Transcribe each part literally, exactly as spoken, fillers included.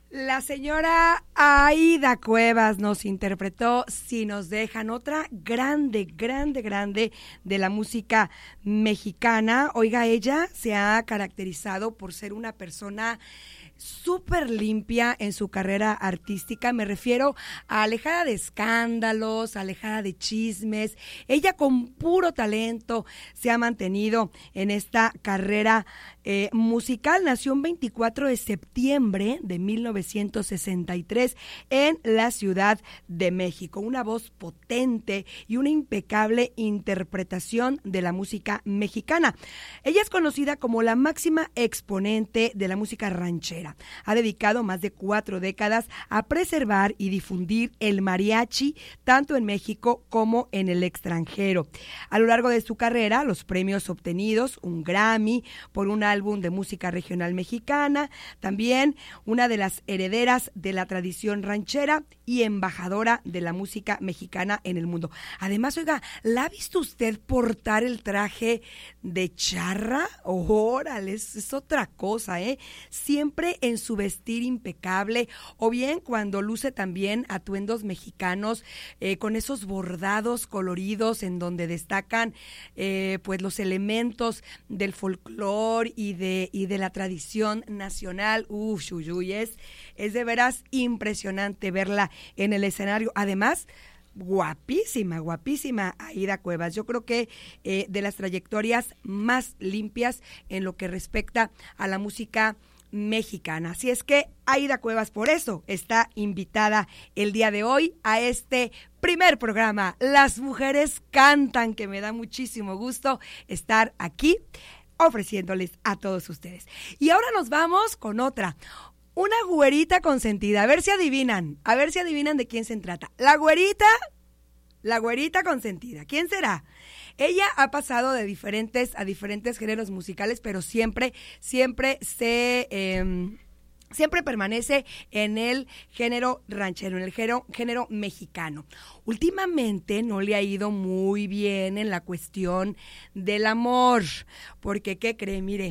La señora Aida Cuevas nos interpretó Si nos dejan, otra grande, grande, grande de la música mexicana. Oiga, ella se ha caracterizado por ser una persona súper limpia en su carrera artística. Me refiero a alejada de escándalos, alejada de chismes. Ella con puro talento se ha mantenido en esta carrera eh, musical. Nació el veinticuatro de septiembre de mil novecientos sesenta y tres en la Ciudad de México. Una voz potente y una impecable interpretación de la música mexicana. Ella es conocida como la máxima exponente de la música ranchera. Ha dedicado más de cuatro décadas a preservar y difundir el mariachi, tanto en México como en el extranjero. A lo largo de su carrera, los premios obtenidos, un Grammy por un álbum de música regional mexicana, también una de las herederas de la tradición ranchera y embajadora de la música mexicana en el mundo. Además, oiga, ¿la ha visto usted portar el traje de charra? Órale, es, es otra cosa, ¿eh? Siempre en su vestir impecable, o bien cuando luce también atuendos mexicanos eh, con esos bordados coloridos en donde destacan eh, pues los elementos del folclore y de, y de la tradición nacional. Uf, uy, uy, es, es de veras impresionante verla en el escenario. Además, guapísima, guapísima Aida Cuevas. Yo creo que eh, de las trayectorias más limpias en lo que respecta a la música mexicana. Así es que Aida Cuevas por eso está invitada el día de hoy a este primer programa, Las Mujeres Cantan, que me da muchísimo gusto estar aquí ofreciéndoles a todos ustedes. Y ahora nos vamos con otra, una güerita consentida. A ver si adivinan, a ver si adivinan de quién se trata. La güerita, la güerita consentida. ¿Quién será? Ella ha pasado de diferentes a diferentes géneros musicales, pero siempre, siempre se, eh, siempre permanece en el género ranchero, en el género, género mexicano. Últimamente no le ha ido muy bien en la cuestión del amor, porque ¿qué cree? Mire,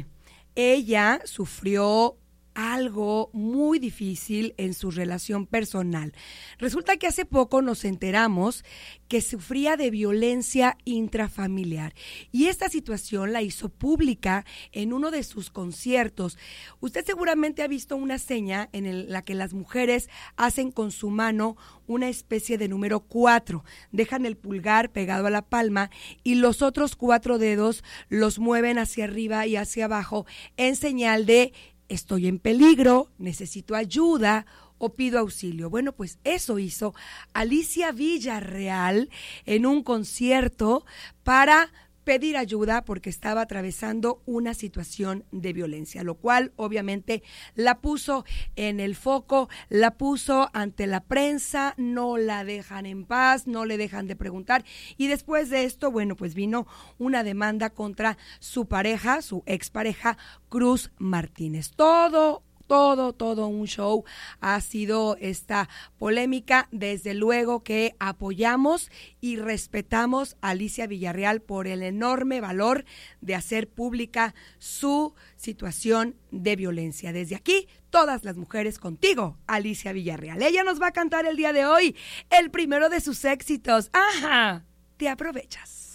ella sufrió algo muy difícil en su relación personal. Resulta que hace poco nos enteramos que sufría de violencia intrafamiliar y esta situación la hizo pública en uno de sus conciertos. Usted seguramente ha visto una seña en el, la que las mujeres hacen con su mano una especie de número cuatro, dejan el pulgar pegado a la palma y los otros cuatro dedos los mueven hacia arriba y hacia abajo en señal de estoy en peligro, necesito ayuda o pido auxilio. Bueno, pues eso hizo Alicia Villarreal en un concierto para pedir ayuda porque estaba atravesando una situación de violencia, lo cual obviamente la puso en el foco, la puso ante la prensa, no la dejan en paz, no le dejan de preguntar y después de esto, bueno, pues vino una demanda contra su pareja, su expareja Cruz Martínez. Todo Todo, todo un show ha sido esta polémica. Desde luego que apoyamos y respetamos a Alicia Villarreal por el enorme valor de hacer pública su situación de violencia. Desde aquí, todas las mujeres contigo, Alicia Villarreal. Ella nos va a cantar el día de hoy el primero de sus éxitos. ¡Ajá! Te aprovechas.